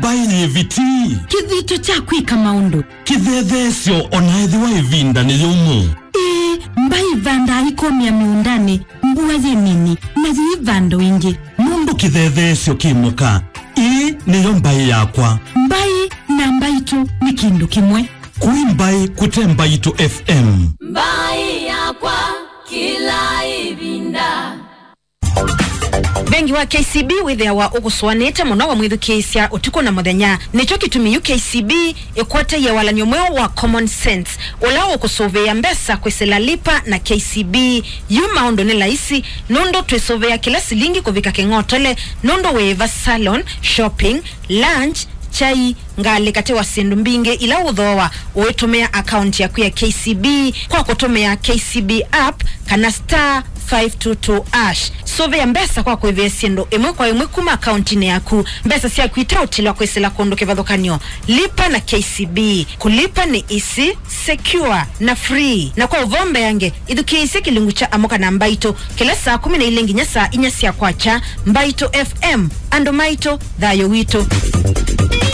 mbai viti kithito cha kwika maundu kithethesyo onaithi wa ivinda ni yumu mbai vanda ikomia miundani mbuwa nini na zivando ingi mundu kithethesyo kimuka niyo mbai yakwa mbai na mbaitu ni kindu kimwe kui mbai kute mbaitu FM mbai yakwa kila ivinda. Bengi wa KCB withia wa uguswanete muno wa mwithukisya utuko na muthenya nicho kitumi UKCB ikwate ya walanyo mweo wa common sense ulao kusovea mbesa kwesela lipa na KCB yuma ondo ni laisi nondo tuesovea kila silingi kuvika kengotole nondo weva salon shopping lunch chai ngali kate wa sindu mbinge ila udhoa uitumia account yaku ya KCB kwa kutumia KCB app kana star 522 ash sove mbesa kwa kweve siendo emwe kwa emwe kuma account ni yaku mbesa siya kuita utila kwesela kondo kevadhokanyo lipa na KCB kulipa ni easy secure na free na kwa uvombe yange idhukiisi kilungu cha amoka na mbaito kila saa 10 ilengi nyasa inyasi ya kwacha mbaito FM ando maito dhayo wito